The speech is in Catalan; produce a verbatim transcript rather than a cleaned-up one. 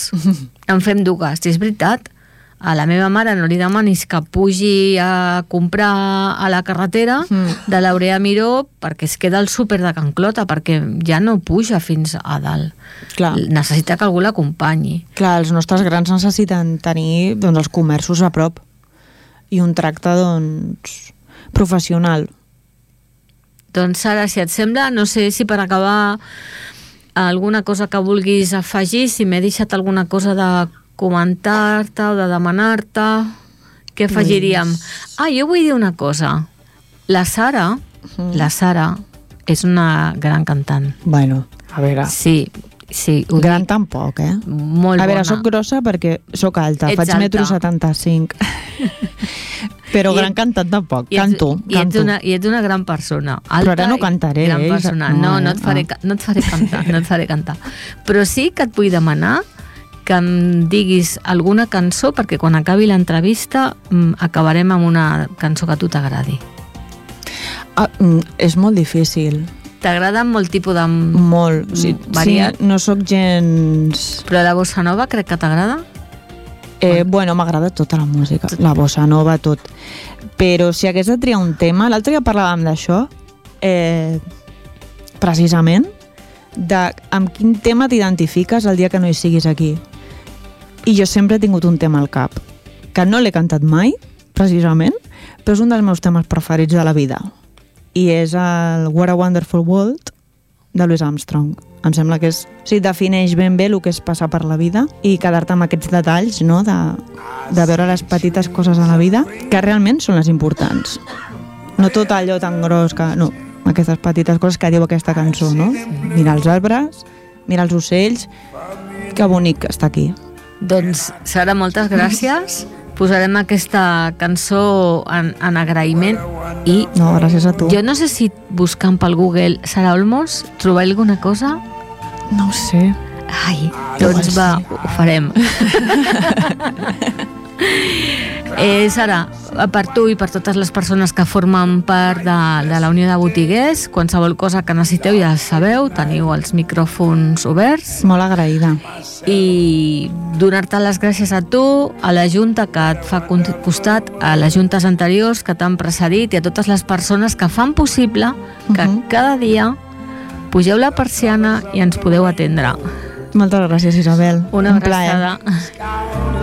dues. En fem dues, és veritat. A la meva mare no li demanis que pugi a comprar a la carretera mm. de l'Aurea Miró perquè es queda al súper de Can Clota, perquè ja no puja fins a dalt. Clar. Necessita que algú l'acompanyi. Clar, els nostres grans necessiten tenir doncs, els comerços a prop i un tracte doncs, professional. Doncs Sara, si et sembla, no sé si per acabar alguna cosa que vulguis afegir, si m'he deixat alguna cosa de comentar-te o de demanar-te, què afegiríem? Ah, jo vull dir una cosa. La Sara, mm. la Sara és una gran cantant. Bueno, a veure... Sí, sí. Gran tampoc, eh? Molt a veure, bona. soc grossa perquè soc alta, Ets faig alta. metro setanta-cinc. Però I gran cantant tampoc, i ets, canto, i canto. Ets una, I ets una gran persona. Alta. Però ara no cantaré, gran eh? persona. No, No, no, eh? et faré, Ah. no et faré cantar, no et faré cantar. Però sí que et vull demanar que em diguis alguna cançó, perquè quan acabi l'entrevista acabarem amb una cançó que a tu t'agradi. Ah, és molt difícil. T'agrada molt tipus de... Molt. Sí, variat? sí, no sóc gens... Però la bossa nova crec que t'agrada? Eh, bueno, m'agrada tota la música, la bossa nova, tot. Però si hagués de triar un tema, l'altre dia parlàvem d'això, eh, precisament, de amb quin tema t'identifiques el dia que no hi siguis aquí. I jo sempre he tingut un tema al cap, que no l'he cantat mai, precisament, però és un dels meus temes preferits de la vida. I és el What a Wonderful World, de Louis Armstrong. Em sembla que és, o sigui, defineix ben bé el que és passar per la vida i quedar-te amb aquests detalls, no?, de, de veure les petites coses de la vida, que realment són les importants. No tot allò tan gros que... No, aquestes petites coses que diu aquesta cançó, no? Mira els arbres, mira els ocells, que bonic estar aquí. Doncs, Sara, moltes gràcies. Posarem aquesta cançó en, en agraïment i... No, gràcies a tu. Jo no sé si buscant pel Google Sara Olmos trobar alguna cosa. No ho sé. Ai, doncs va, sí. ho farem. eh, Sara, per tu i per totes les persones que formen part de, de la Unió de Botiguers, qualsevol cosa que necessiteu ja sabeu, teniu els micròfons oberts. Molt agraïda. I donar-te les gràcies a tu, a la Junta que et fa costat, a les juntes anteriors que t'han precedit i a totes les persones que fan possible que uh-huh. cada dia pugeu la persiana i ens podeu atendre. Moltes gràcies, Isabel. Una Un plaer. abraçada.